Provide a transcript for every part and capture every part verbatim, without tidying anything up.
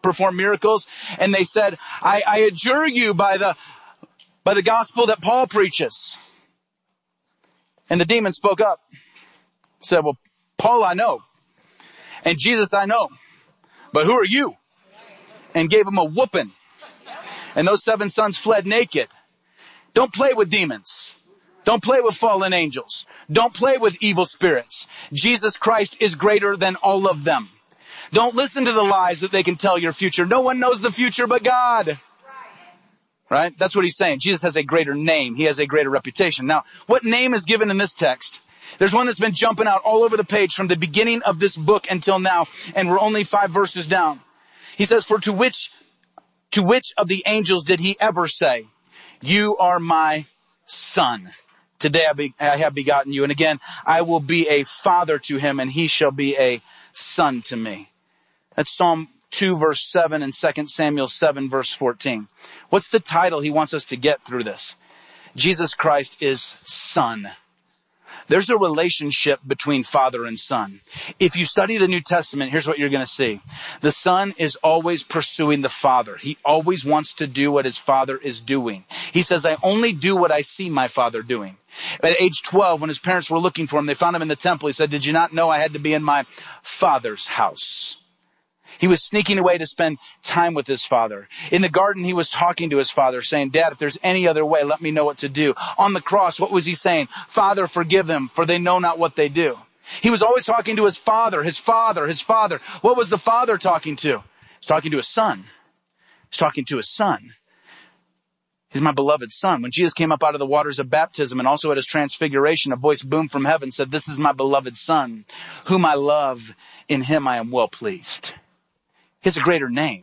perform miracles. And they said, I, I adjure you by the, by the gospel that Paul preaches. And the demon spoke up, said, well, Paul I know, and Jesus I know, but who are you? And gave him a whooping. And those seven sons fled naked. Don't play with demons. Don't play with fallen angels. Don't play with evil spirits. Jesus Christ is greater than all of them. Don't listen to the lies that they can tell your future. No one knows the future but God. Right? That's what he's saying. Jesus has a greater name. He has a greater reputation. Now, what name is given in this text? There's one that's been jumping out all over the page from the beginning of this book until now, and we're only five verses down. He says, for to which, to which of the angels did he ever say, you are my son. Today I, be, I have begotten you. And again, I will be a father to him, and he shall be a son to me. That's Psalm two verse seven and Second Samuel seven verse fourteen. What's the title he wants us to get through this? Jesus Christ is Son. There's a relationship between father and son. If you study the New Testament, here's what you're going to see. The son is always pursuing the father. He always wants to do what his father is doing. He says, I only do what I see my father doing. At age twelve, when his parents were looking for him, they found him in the temple. He said, did you not know I had to be in my father's house? He was sneaking away to spend time with his father. In the garden, he was talking to his father, saying, Dad, if there's any other way, let me know what to do. On the cross, what was he saying? Father, forgive them, for they know not what they do. He was always talking to his father, his father, his father. What was the father talking to? He's talking to his son. He's talking to his son. He's my beloved son. When Jesus came up out of the waters of baptism and also at his transfiguration, a voice boomed from heaven, said, this is my beloved son, whom I love. In him I am well pleased. He has a greater name.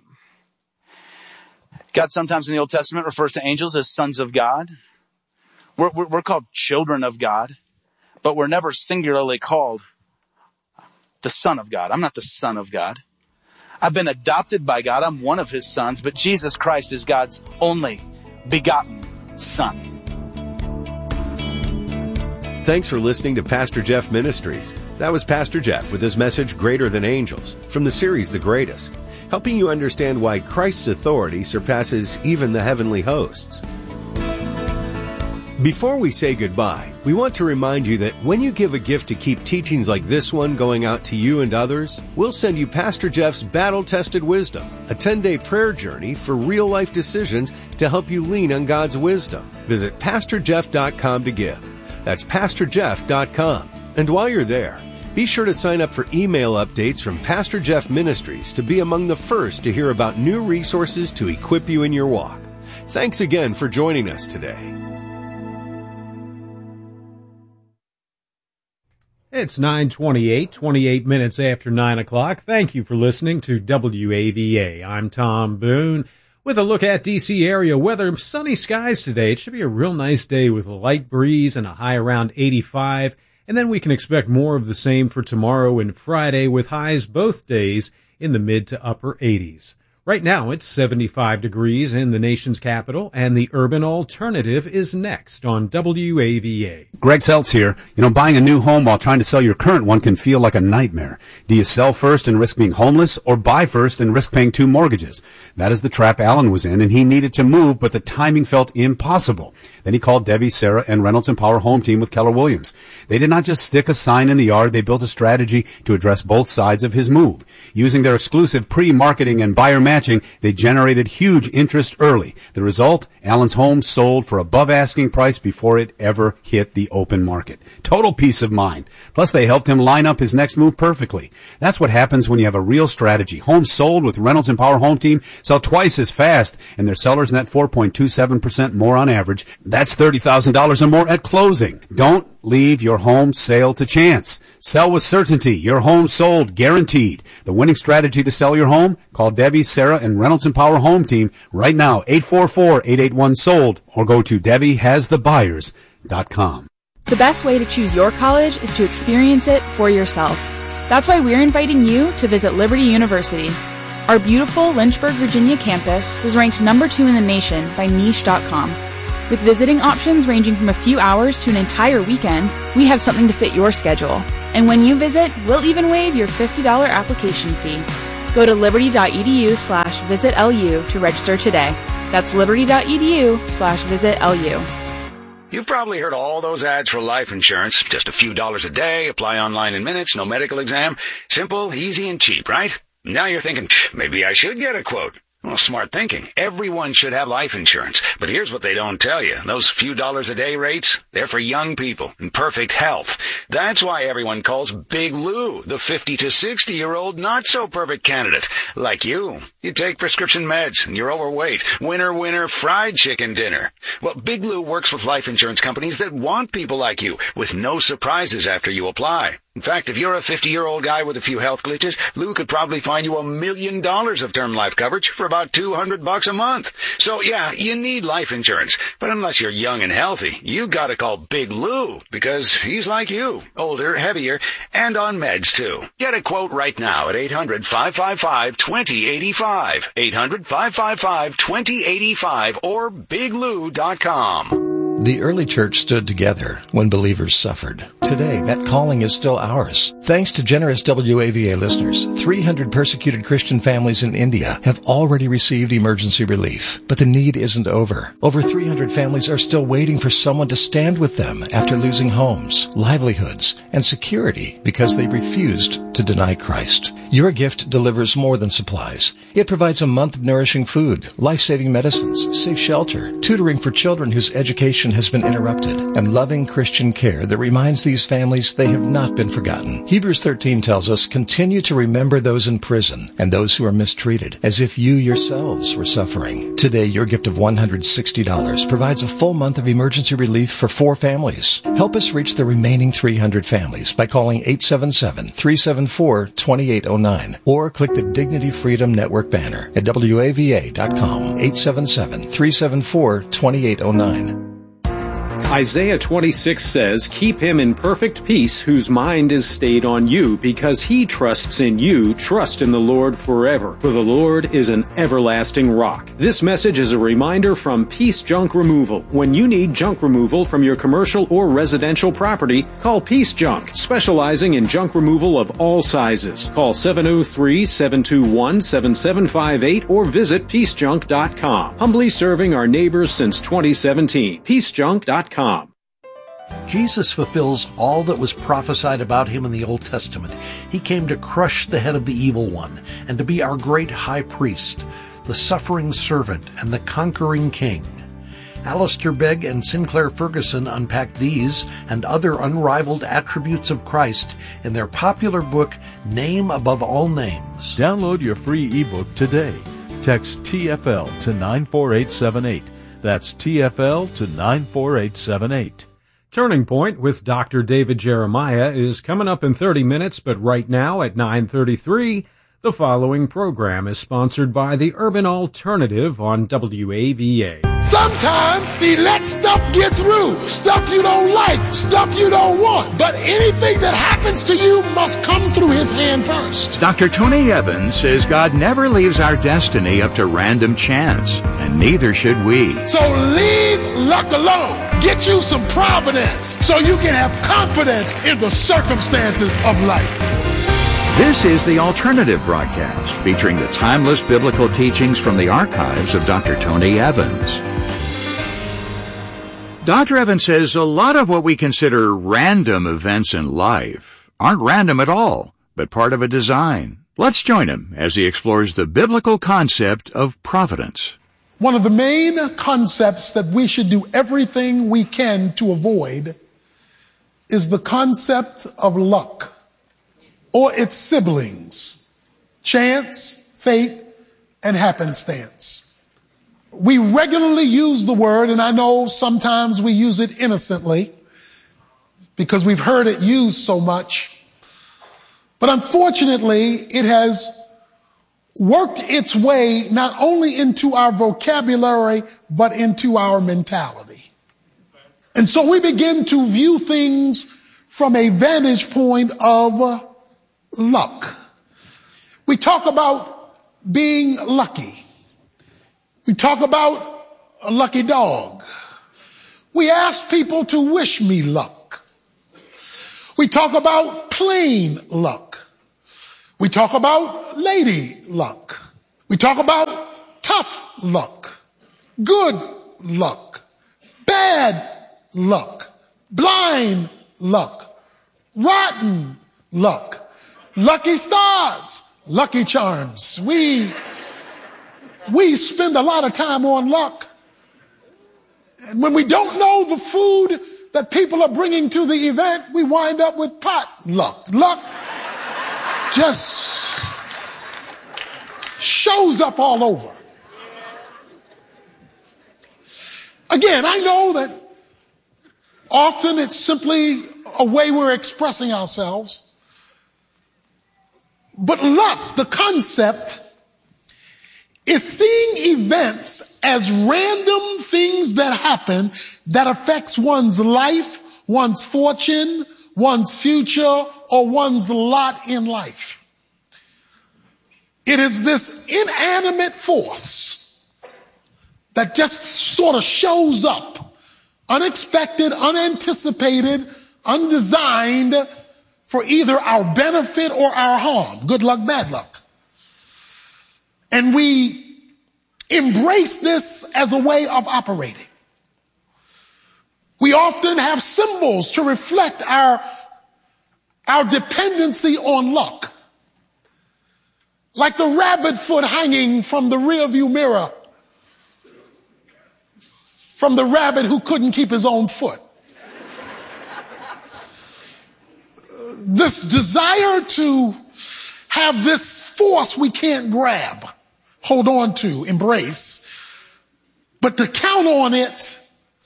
God sometimes in the Old Testament refers to angels as sons of God. We're, we're, we're called children of God, but we're never singularly called the Son of God. I'm not the Son of God. I've been adopted by God. I'm one of his sons, but Jesus Christ is God's only begotten Son. Thanks for listening to Pastor Jeff Ministries. That was Pastor Jeff with his message, Greater Than Angels, from the series The Greatest, helping you understand why Christ's authority surpasses even the heavenly hosts. Before we say goodbye, we want to remind you that when you give a gift to keep teachings like this one going out to you and others, we'll send you Pastor Jeff's Battle-Tested Wisdom, a ten-day prayer journey for real-life decisions to help you lean on God's wisdom. Visit pastor jeff dot com to give. That's pastor jeff dot com. And while you're there, be sure to sign up for email updates from Pastor Jeff Ministries to be among the first to hear about new resources to equip you in your walk. Thanks again for joining us today. It's nine twenty-eight, twenty-eight minutes after nine o'clock. Thank you for listening to W A V A. I'm Tom Boone with a look at D C area weather. Sunny skies today. It should be a real nice day with a light breeze and a high around eighty-five. And then we can expect more of the same for tomorrow and Friday with highs both days in the mid to upper eighties. Right now it's seventy-five degrees in the nation's capital, and the Urban Alternative is next on W A V A. Greg Seltz here. You know, buying a new home while trying to sell your current one can feel like a nightmare. Do you sell first and risk being homeless, or buy first and risk paying two mortgages? That is the trap Alan was in, and he needed to move, but the timing felt impossible. Then he called Debbie, Sarah, and Reynolds and Power Home Team with Keller Williams. They did not just stick a sign in the yard. They built a strategy to address both sides of his move. Using their exclusive pre-marketing and buyer matching, they generated huge interest early. The result? Alan's home sold for above asking price before it ever hit the open market. Total peace of mind. Plus, they helped him line up his next move perfectly. That's what happens when you have a real strategy. Homes sold with Reynolds and Power Home Team sell twice as fast, and their sellers net four point two seven percent more on average. That's thirty thousand dollars or more at closing. Don't leave your home sale to chance. Sell with certainty. Your home sold, guaranteed. The winning strategy to sell your home? Call Debbie, Sarah, and Reynolds and Power Home Team right now, eight four four, eight eight one, sold, or go to debbie has the buyers dot com. The best way to choose your college is to experience it for yourself. That's why we're inviting you to visit Liberty University. Our beautiful Lynchburg, Virginia campus was ranked number two in the nation by niche dot com. With visiting options ranging from a few hours to an entire weekend, we have something to fit your schedule. And when you visit, we'll even waive your fifty dollars application fee. Go to liberty.edu slash visit LU to register today. That's liberty.edu slash visit LU. You've probably heard all those ads for life insurance. Just a few dollars a day, apply online in minutes, no medical exam. Simple, easy, and cheap, right? Now you're thinking, maybe I should get a quote. Well, smart thinking. Everyone should have life insurance. But here's what they don't tell you. Those few dollars a day rates, they're for young people in perfect health. That's why everyone calls Big Lou the fifty to sixty year old not so perfect candidate. Like you. You take prescription meds and you're overweight. Winner, winner, fried chicken dinner. Well, Big Lou works with life insurance companies that want people like you with no surprises after you apply. In fact, if you're a fifty-year-old guy with a few health glitches, Lou could probably find you a million dollars of term life coverage for about two hundred bucks a month. So yeah, you need life insurance. But unless you're young and healthy, you gotta call Big Lou because he's like you, older, heavier, and on meds too. Get a quote right now at eight hundred, five five five, two zero eight five, eight hundred, five five five, two zero eight five, or big lou dot com. The early church stood together when believers suffered. Today, that calling is still ours. Thanks to generous W A V A listeners, three hundred persecuted Christian families in India have already received emergency relief. But the need isn't over. Over three hundred families are still waiting for someone to stand with them after losing homes, livelihoods, and security because they refused to deny Christ. Your gift delivers more than supplies. It provides a month of nourishing food, life-saving medicines, safe shelter, tutoring for children whose education has been interrupted, and loving Christian care that reminds these families they have not been forgotten. Hebrews thirteen tells us, continue to remember those in prison and those who are mistreated, as if you yourselves were suffering. Today, your gift of one hundred sixty dollars provides a full month of emergency relief for four families. Help us reach the remaining three hundred families by calling eight seven seven, three seven four, two eight zero nine or click the Dignity Freedom Network banner at W A V A dot com, eight seven seven, three seven four, two eight zero nine. Isaiah twenty-six says, keep him in perfect peace whose mind is stayed on you, because he trusts in you. Trust in the Lord forever, for the Lord is an everlasting rock. This message is a reminder from Peace Junk Removal. When you need junk removal from your commercial or residential property, call Peace Junk, specializing in junk removal of all sizes. Call seven oh three, seven two one, seven seven five eight or visit peace junk dot com. Humbly serving our neighbors since twenty seventeen. peace junk dot com. Jesus fulfills all that was prophesied about him in the Old Testament. He came to crush the head of the evil one and to be our great high priest, the suffering servant and the conquering king. Alistair Begg and Sinclair Ferguson unpack these and other unrivaled attributes of Christ in their popular book, Name Above All Names. Download your free ebook today. Text T F L to nine four eight seven eight. That's T F L to nine four eight seven eight. Turning Point with Doctor David Jeremiah is coming up in thirty minutes, but right now at nine thirty-three, the following program is sponsored by the Urban Alternative on W A V A. Sometimes he lets stuff get through, stuff you don't like, stuff you don't want. But anything that happens to you must come through his hand first. Doctor Tony Evans says God never leaves our destiny up to random chance, and neither should we. So leave luck alone. Get you some providence so you can have confidence in the circumstances of life. This is the Alternative Broadcast, featuring the timeless biblical teachings from the archives of Doctor Tony Evans. Doctor Evans says a lot of what we consider random events in life aren't random at all, but part of a design. Let's join him as he explores the biblical concept of providence. One of the main concepts that we should do everything we can to avoid is the concept of luck, or its siblings, chance, fate, and happenstance. We regularly use the word, and I know sometimes we use it innocently because we've heard it used so much. But unfortunately, it has worked its way not only into our vocabulary, but into our mentality. And so we begin to view things from a vantage point of luck. We talk about being lucky. We talk about a lucky dog. We ask people to wish me luck. We talk about plain luck. We talk about lady luck. We talk about tough luck, good luck, bad luck, blind luck, rotten luck, lucky stars, lucky charms. We, we spend a lot of time on luck. And when we don't know the food that people are bringing to the event, we wind up with pot luck. Luck just shows up all over. Again, I know that often it's simply a way we're expressing ourselves. But luck, the concept, is seeing events as random things that happen that affects one's life, one's fortune, one's future, or one's lot in life. It is this inanimate force that just sort of shows up, unexpected, unanticipated, undesigned, for either our benefit or our harm. Good luck, bad luck. And we embrace this as a way of operating. We often have symbols to reflect our, our dependency on luck. Like the rabbit foot hanging from the rearview mirror from the rabbit who couldn't keep his own foot. This desire to have this force we can't grab, hold on to, embrace, but to count on it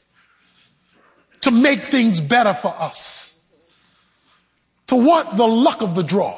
to make things better for us, to want the luck of the draw.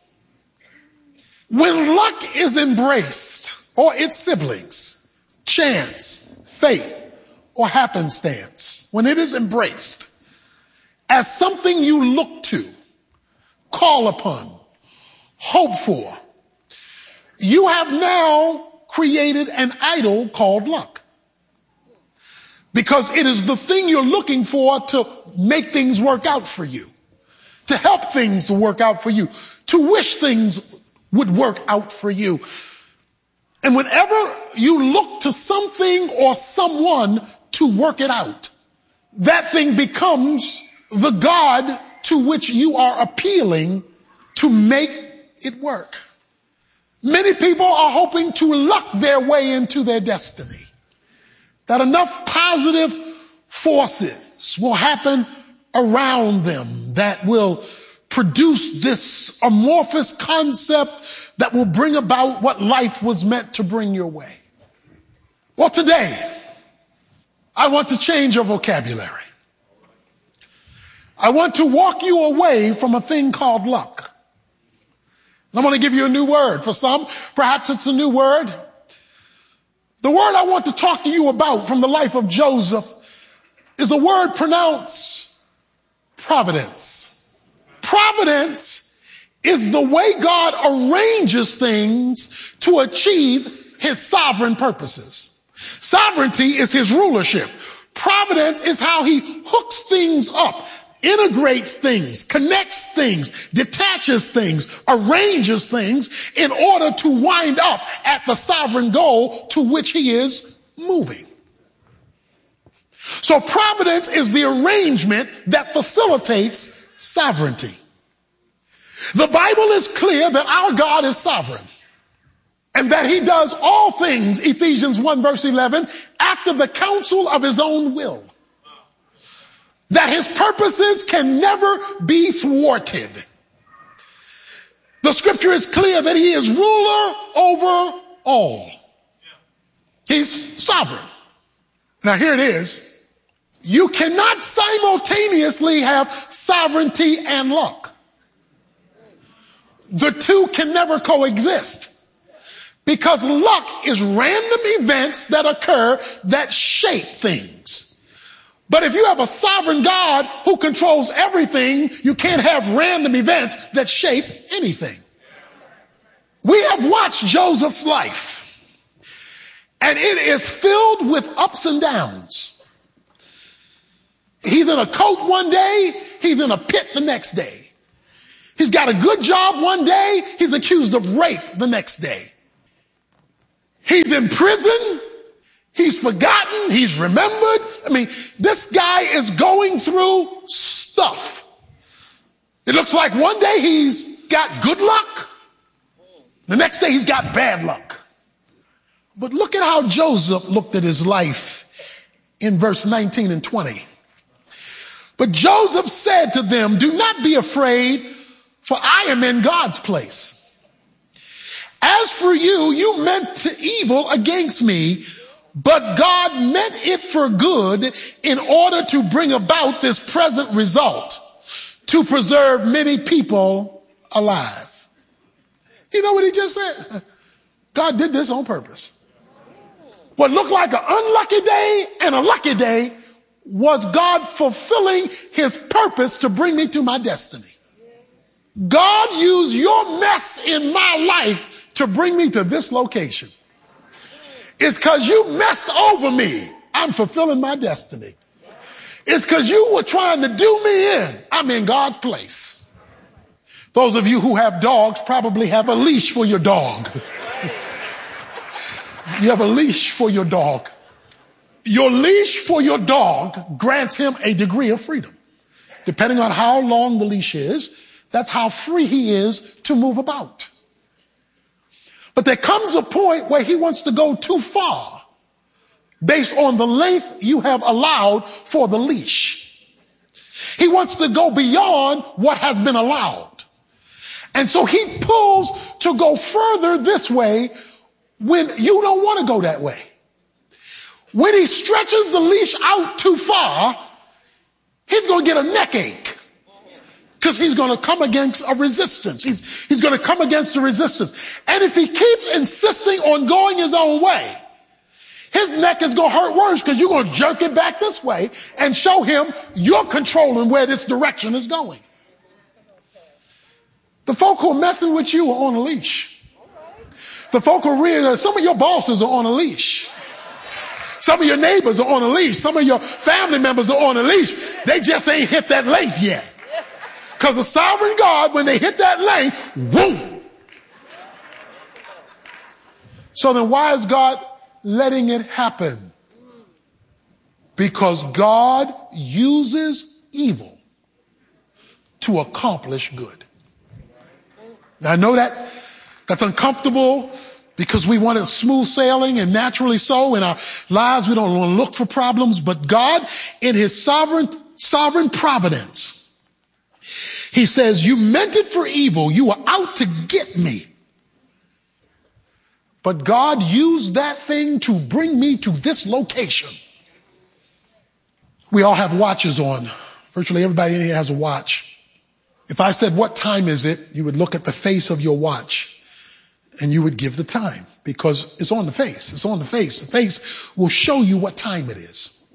When luck is embraced, or its siblings, chance, fate, or happenstance, when it is embraced as something you look to, call upon, hope for, you have now created an idol called luck. Because it is the thing you're looking for to make things work out for you, to help things to work out for you, to wish things would work out for you. And whenever you look to something or someone to work it out, that thing becomes the God to which you are appealing to make it work. Many people are hoping to luck their way into their destiny. That enough positive forces will happen around them that will produce this amorphous concept that will bring about what life was meant to bring your way. Well, today, I want to change your vocabulary. I want to walk you away from a thing called luck. And I want to give you a new word. For some, perhaps it's a new word. The word I want to talk to you about from the life of Joseph is a word pronounced providence. Providence is the way God arranges things to achieve his sovereign purposes. Sovereignty is his rulership. Providence is how he hooks things up, integrates things, connects things, detaches things, arranges things in order to wind up at the sovereign goal to which he is moving. So providence is the arrangement that facilitates sovereignty. The Bible is clear that our God is sovereign and that he does all things, Ephesians one verse eleven, after the counsel of his own will. That his purposes can never be thwarted. The scripture is clear that he is ruler over all. He's sovereign. Now here it is. You cannot simultaneously have sovereignty and luck. The two can never coexist. Because luck is random events that occur that shape things. But if you have a sovereign God who controls everything, you can't have random events that shape anything. We have watched Joseph's life, and it is filled with ups and downs. He's in a coat one day, he's in a pit the next day. He's got a good job one day. He's accused of rape the next day. He's in prison. He's forgotten. He's remembered. I mean, this guy is going through stuff. It looks like one day he's got good luck. The next day he's got bad luck. But look at how Joseph looked at his life in verse nineteen and twenty. But Joseph said to them, do not be afraid, for I am in God's place. As for you, you meant evil against me, but God meant it for good in order to bring about this present result, to preserve many people alive. You know what he just said? God did this on purpose. What looked like an unlucky day and a lucky day was God fulfilling his purpose to bring me to my destiny. God used your mess in my life to bring me to this location. It's because you messed over me. I'm fulfilling my destiny. It's because you were trying to do me in. I'm in God's place. Those of you who have dogs probably have a leash for your dog. You have a leash for your dog. Your leash for your dog grants him a degree of freedom. Depending on how long the leash is, that's how free he is to move about. But there comes a point where he wants to go too far based on the length you have allowed for the leash. He wants to go beyond what has been allowed. And so he pulls to go further this way when you don't want to go that way. When he stretches the leash out too far, he's going to get a neck ache because he's going to come against a resistance. He's, he's going to come against a resistance. And if he keeps insisting on going his own way, his neck is going to hurt worse because you're going to jerk it back this way and show him you're controlling where this direction is going. The folk who are messing with you are on a leash. The folk who really, some of your bosses are on a leash. Some of your neighbors are on a leash. Some of your family members are on a leash. They just ain't hit that length yet. Because the sovereign God, when they hit that length, boom. So then why is God letting it happen? Because God uses evil to accomplish good. Now I know that that's uncomfortable because we want it smooth sailing and naturally so in our lives. We don't want to look for problems, but God in his sovereign, sovereign providence, he says, you meant it for evil. You were out to get me. But God used that thing to bring me to this location. We all have watches on. Virtually everybody in here has a watch. If I said, what time is it? You would look at the face of your watch and you would give the time because it's on the face. It's on the face. The face will show you what time it is.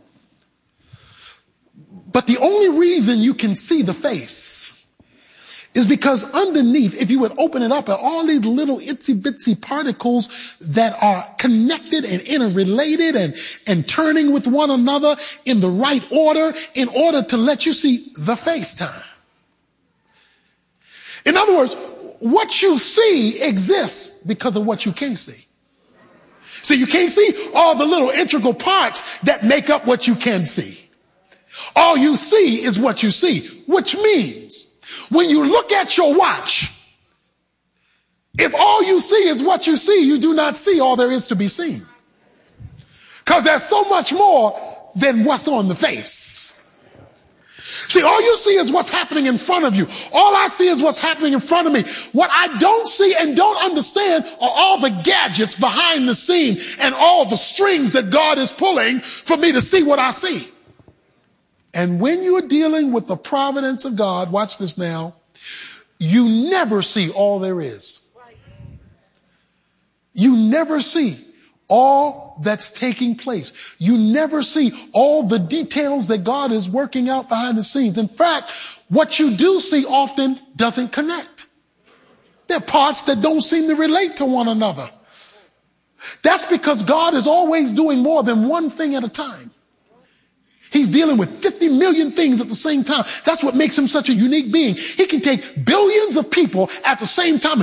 But the only reason you can see the face is because underneath, if you would open it up, are all these little itsy bitsy particles that are connected and interrelated and, and turning with one another in the right order in order to let you see the face time. In other words, what you see exists because of what you can't see. So you can't see all the little integral parts that make up what you can see. All you see is what you see, which means when you look at your watch, if all you see is what you see, you do not see all there is to be seen. Because there's so much more than what's on the face. See, all you see is what's happening in front of you. All I see is what's happening in front of me. What I don't see and don't understand are all the gadgets behind the scene and all the strings that God is pulling for me to see what I see. And when you're dealing with the providence of God, watch this now, you never see all there is. You never see all that's taking place. You never see all the details that God is working out behind the scenes. In fact, what you do see often doesn't connect. There are parts that don't seem to relate to one another. That's because God is always doing more than one thing at a time. He's dealing with fifty million things at the same time. That's what makes him such a unique being. He can take billions of people at the same time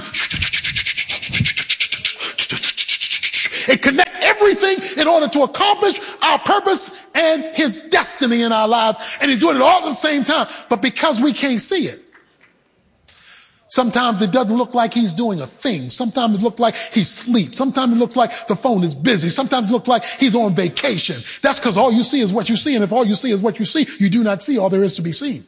and connect everything in order to accomplish our purpose and his destiny in our lives. And he's doing it all at the same time. But because we can't see it, sometimes it doesn't look like he's doing a thing. Sometimes it looks like he's asleep. Sometimes it looks like the phone is busy. Sometimes it looks like he's on vacation. That's because all you see is what you see. And if all you see is what you see, you do not see all there is to be seen.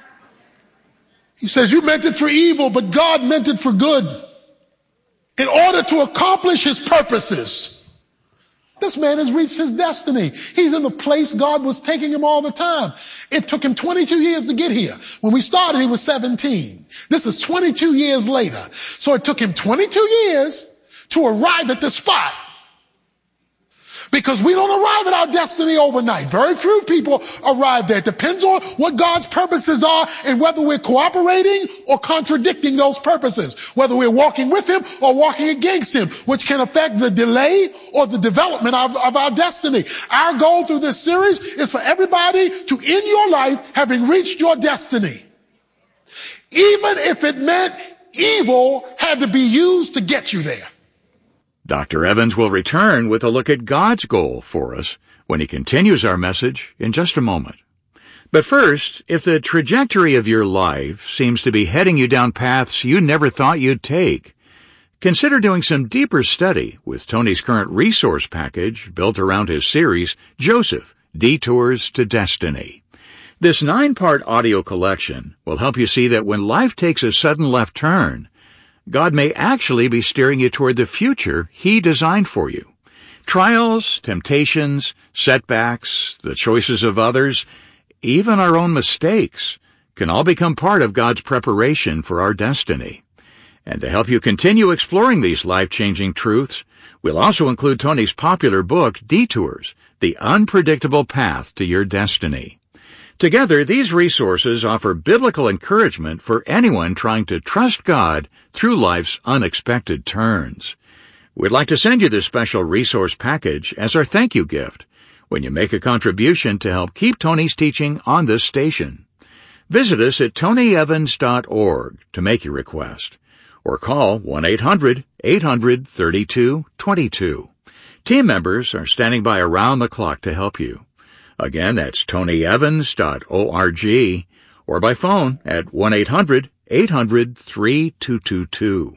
He says, you meant it for evil, but God meant it for good in order to accomplish his purposes. This man has reached his destiny. He's in the place God was taking him all the time. It took him twenty-two years to get here. When we started, he was seventeen. This is twenty-two years later. So it took him twenty-two years to arrive at this spot. Because we don't arrive at our destiny overnight. Very few people arrive there. It depends on what God's purposes are and whether we're cooperating or contradicting those purposes. Whether we're walking with him or walking against him, which can affect the delay or the development of, of our destiny. Our goal through this series is for everybody to end your life having reached your destiny. Even if it meant evil had to be used to get you there. Doctor Evans will return with a look at God's goal for us when he continues our message in just a moment. But first, if the trajectory of your life seems to be heading you down paths you never thought you'd take, consider doing some deeper study with Tony's current resource package built around his series, Joseph, Detours to Destiny. This nine-part audio collection will help you see that when life takes a sudden left turn, God may actually be steering you toward the future he designed for you. Trials, temptations, setbacks, the choices of others, even our own mistakes can all become part of God's preparation for our destiny. And to help you continue exploring these life-changing truths, we'll also include Tony's popular book, Detours, The Unpredictable Path to Your Destiny. Together, these resources offer biblical encouragement for anyone trying to trust God through life's unexpected turns. We'd like to send you this special resource package as our thank you gift when you make a contribution to help keep Tony's teaching on this station. Visit us at tony evans dot org to make your request, or call one eight hundred eight hundred thirty-two twenty-two. Team members are standing by around the clock to help you. Again, that's tony evans dot org, or by phone at one eight hundred eight hundred thirty-two twenty-two.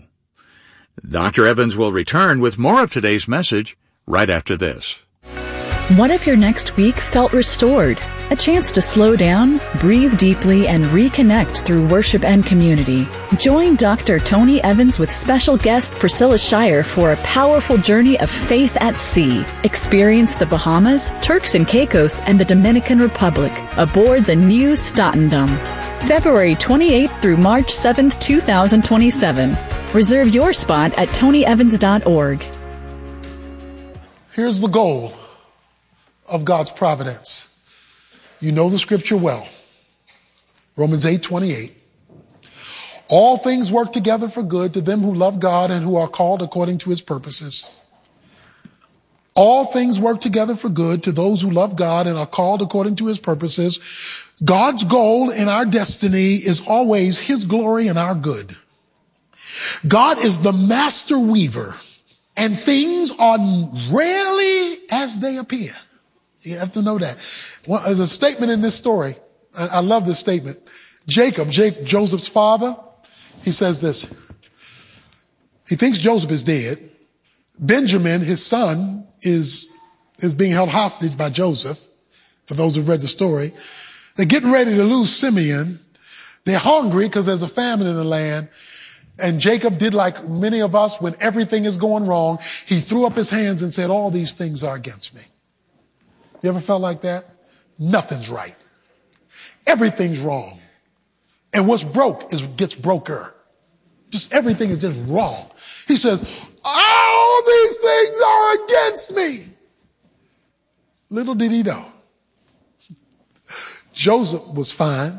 Doctor Evans will return with more of today's message right after this. What if your next week felt restored? A chance to slow down, breathe deeply, and reconnect through worship and community. Join Doctor Tony Evans with special guest Priscilla Shirer for a powerful journey of faith at sea. Experience the Bahamas, Turks and Caicos, and the Dominican Republic aboard the New Statendom. February twenty-eighth through March seventh, two thousand twenty-seven. Reserve your spot at tony evans dot org. Here's the goal of God's providence. You know the scripture well. Romans eight twenty-eight. All things work together for good to them who love God and who are called according to his purposes. All things work together for good to those who love God and are called according to his purposes. God's goal in our destiny is always his glory and our good. God is the master weaver, and things are rarely as they appear. You have to know that. Well, there's a statement in this story. I, I love this statement. Jacob, Jake, Joseph's father, he says this. He thinks Joseph is dead. Benjamin, his son, is, is being held hostage by Joseph. For those who've read the story, they're getting ready to lose Simeon. They're hungry because there's a famine in the land. And Jacob did like many of us when everything is going wrong. He threw up his hands and said, all these things are against me. You ever felt like that? Nothing's right. Everything's wrong. And what's broke is gets broker. Just everything is just wrong. He says, all these things are against me. Little did he know. Joseph was fine.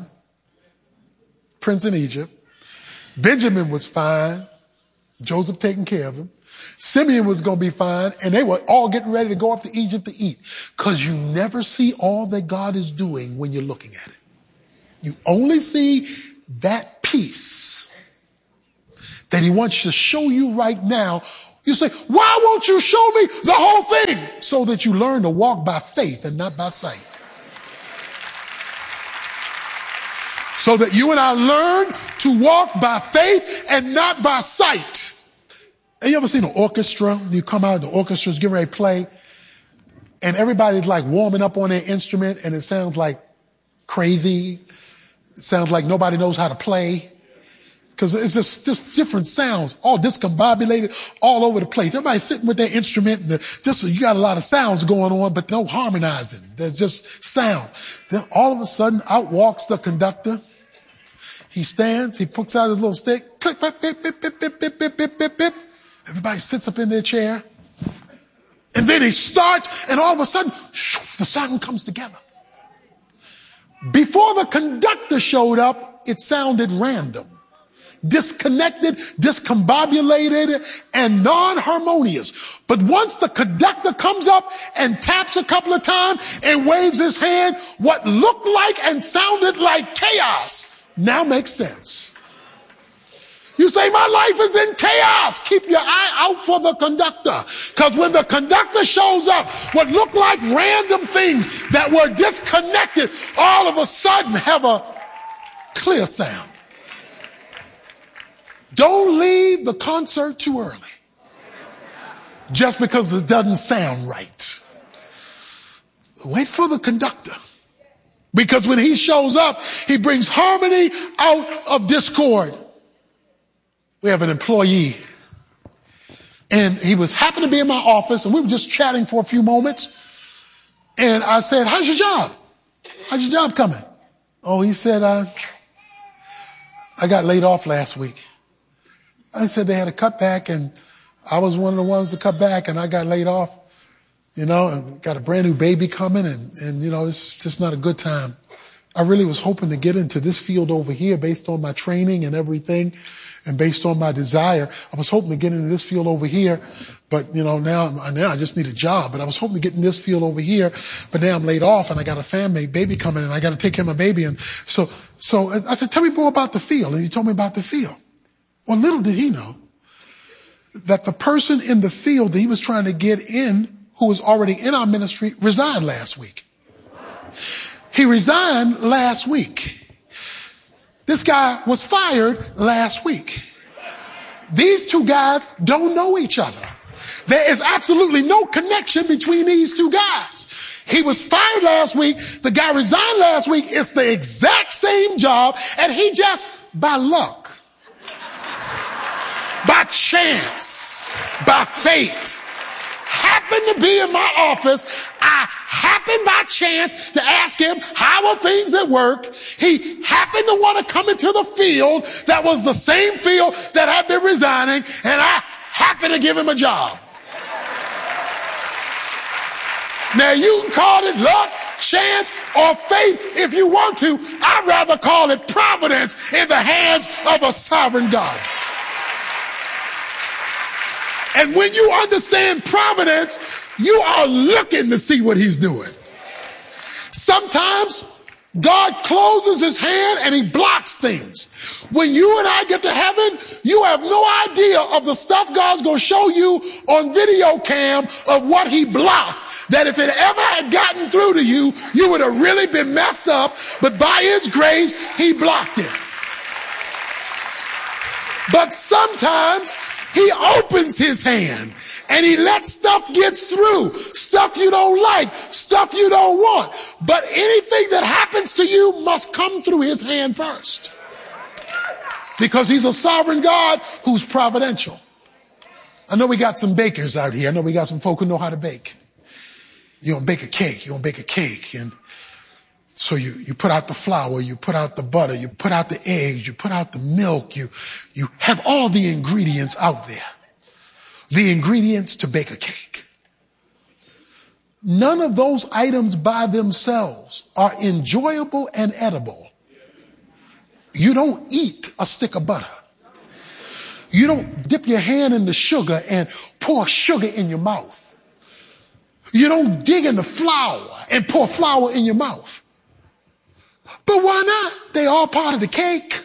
Prince in Egypt. Benjamin was fine. Joseph taking care of him. Simeon was going to be fine, and they were all getting ready to go up to Egypt to eat. Because you never see all that God is doing when you're looking at it. You only see that piece that he wants to show you right now. You say, why won't you show me the whole thing? So that you learn to walk by faith and not by sight. So that you and I learn to walk by faith and not by sight. Have you ever seen an orchestra? You come out, the orchestra's getting ready to play, and everybody's like warming up on their instrument, and it sounds like crazy. It sounds like nobody knows how to play. Because it's just, just different sounds, all discombobulated, all over the place. Everybody's sitting with their instrument, and the, just you got a lot of sounds going on, but no harmonizing. There's just sound. Then all of a sudden, out walks the conductor. He stands, he puts out his little stick, click, bip, bip, bip, bip, bip, bip, bip, bip, bip, bip. Everybody sits up in their chair. And then he starts, and all of a sudden, shoo, the sound comes together. Before the conductor showed up, it sounded random, disconnected, discombobulated, and non-harmonious. But once the conductor comes up and taps a couple of times and waves his hand, what looked like and sounded like chaos now makes sense. You say, my life is in chaos. Keep your eye out for the conductor. Because when the conductor shows up, what looked like random things that were disconnected, all of a sudden have a clear sound. Don't leave the concert too early. Just because it doesn't sound right. Wait for the conductor. Because when he shows up, he brings harmony out of discord. We have an employee, and he was happened to be in my office, and we were just chatting for a few moments. And I said, how's your job? How's your job coming? Oh, he said, uh, I got laid off last week. I said they had a cutback, and I was one of the ones to cut back, and I got laid off, you know, and got a brand new baby coming, and, and you know, it's just not a good time. I really was hoping to get into this field over here based on my training and everything. And based on my desire, I was hoping to get into this field over here, but you know, now, now I just need a job, but I was hoping to get in this field over here, but now I'm laid off and I got a family, baby coming and I got to take care of my baby. And so, so I said, tell me more about the field. And he told me about the field. Well, little did he know that the person in the field that he was trying to get in, who was already in our ministry, resigned last week. He resigned last week. This guy was fired last week. These two guys don't know each other. There is absolutely no connection between these two guys. He was fired last week. The guy resigned last week. It's the exact same job. And he just, by luck, by chance, by fate, happened to be in my office. I happened by chance to ask him, how are things at work? He happened to want to come into the field that was the same field that I've been resigning, and I happened to give him a job. Now you can call it luck, chance, or faith if you want to. I'd rather call it providence in the hands of a sovereign God. And when you understand providence, you are looking to see what he's doing. Sometimes God closes his hand and he blocks things. When you and I get to heaven, you have no idea of the stuff God's going to show you on video cam of what he blocked. That if it ever had gotten through to you, you would have really been messed up. But by his grace, he blocked it. But sometimes he opens his hand and he lets stuff get through, stuff you don't like, stuff you don't want. But anything that happens to you must come through his hand first. Because he's a sovereign God who's providential. I know we got some bakers out here. I know we got some folk who know how to bake. You don't bake a cake. You don't bake a cake. And so you, you put out the flour, you put out the butter, you put out the eggs, you put out the milk, you, you have all the ingredients out there. The ingredients to bake a cake. None of those items by themselves are enjoyable and edible. You don't eat a stick of butter. You don't dip your hand in the sugar and pour sugar in your mouth. You don't dig in the flour and pour flour in your mouth. But why not? They all part of the cake.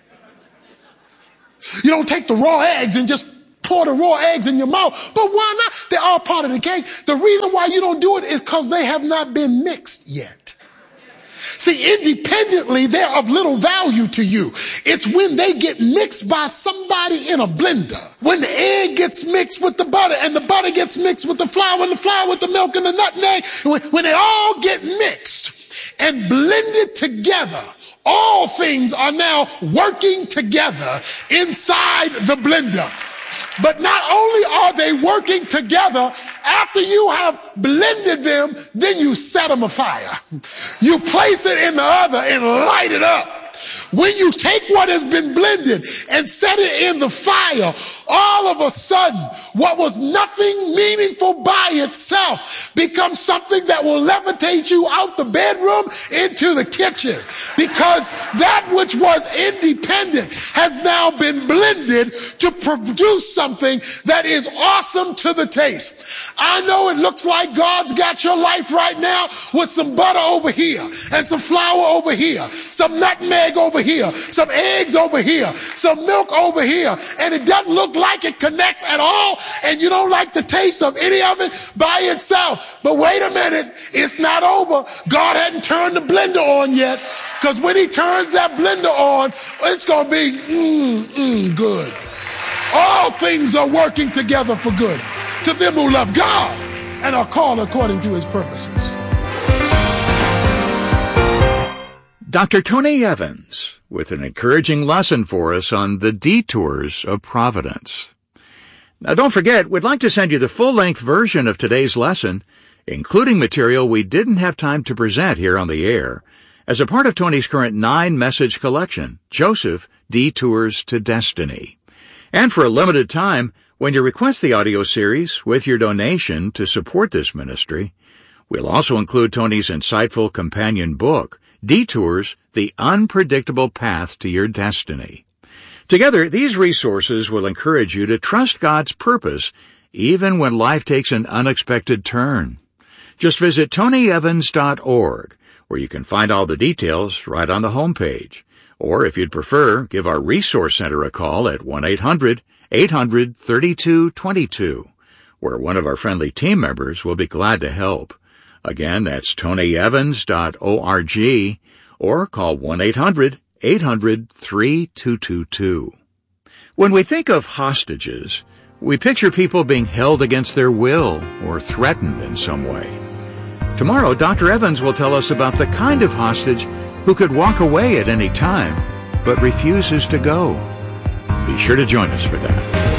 You don't take the raw eggs and just pour the raw eggs in your mouth. But why not? They're all part of the cake. The reason why you don't do it is because they have not been mixed yet. See, independently, they're of little value to you. It's when they get mixed by somebody in a blender. When the egg gets mixed with the butter, and the butter gets mixed with the flour, and the flour with the milk and the nutmeg, when, when they all get mixed and blended together, all things are now working together inside the blender. But not only are they working together, after you have blended them, then you set them afire. You place it in the oven and light it up. When you take what has been blended and set it in the fire, all of a sudden, what was nothing meaningful by itself becomes something that will levitate you out the bedroom into the kitchen. Because that which was independent has now been blended to produce something that is awesome to the taste. I know it looks like God's got your life right now with some butter over here and some flour over here, some nutmeg over here, some eggs over here, some milk over here, and it doesn't look like it connects at all, and you don't like the taste of any of it by itself. But wait a minute, it's not over. God hadn't turned the blender on yet, because when he turns that blender on, it's going to be mm, mm, good. All things are working together for good to them who love God and are called according to his purposes. Doctor Tony Evans with an encouraging lesson for us on the detours of providence. Now don't forget, we'd like to send you the full-length version of today's lesson, including material we didn't have time to present here on the air, as a part of Tony's current nine-message collection, Joseph, Detours to Destiny. And for a limited time, when you request the audio series with your donation to support this ministry, we'll also include Tony's insightful companion book, Detours, The Unpredictable Path to Your Destiny. Together, these resources will encourage you to trust God's purpose even when life takes an unexpected turn. Just visit tony evans dot org, where you can find all the details right on the homepage. Or if you'd prefer, give our Resource Center a call at one eight hundred eight hundred thirty-two twenty-two, where one of our friendly team members will be glad to help. Again, that's tony evans dot org, or call one eight hundred eight hundred three two two two. When we think of hostages, we picture people being held against their will or threatened in some way. Tomorrow, Doctor Evans will tell us about the kind of hostage who could walk away at any time, but refuses to go. Be sure to join us for that.